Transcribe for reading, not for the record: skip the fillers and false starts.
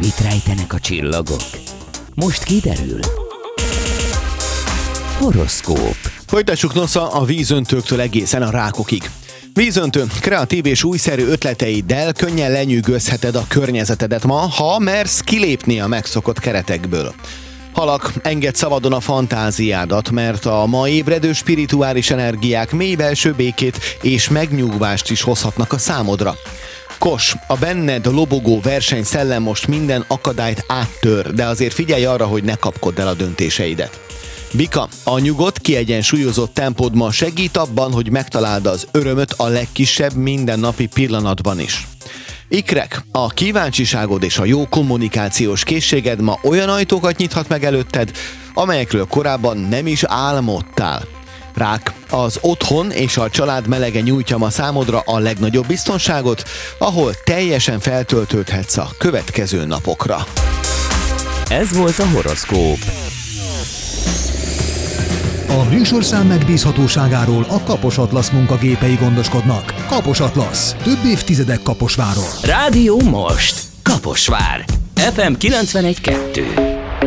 Mit rejtenek a csillagok? Most kiderül. Horoszkóp. Folytassuk nosza a vízöntőktől egészen a rákokig. Vízöntő, kreatív és újszerű ötleteiddel könnyen lenyűgözheted a környezetedet ma, ha mersz kilépni a megszokott keretekből. Halak, engedd szabadon a fantáziádat, mert a ma ébredő spirituális energiák mély belső békét és megnyugvást is hozhatnak a számodra. Kos, a benned lobogó versenyszellem most minden akadályt áttör, de azért figyelj arra, hogy ne kapkodd el a döntéseidet. Bika, a nyugodt, kiegyensúlyozott tempód ma segít abban, hogy megtaláld az örömöt a legkisebb mindennapi pillanatban is. Ikrek, a kíváncsiságod és a jó kommunikációs készséged ma olyan ajtókat nyithat meg előtted, amelyekről korábban nem is álmodtál. Rák, az otthon és a család melege nyújtja ma számodra a legnagyobb biztonságot, ahol teljesen feltöltődhetsz a következő napokra. Ez volt a horoszkóp. A műsorszám megbízhatóságáról a Kapos Atlasz munkagépei gondoskodnak. Kapos Atlasz. Több évtizedek Kaposváron. Rádió most. Kaposvár. FM 91.2.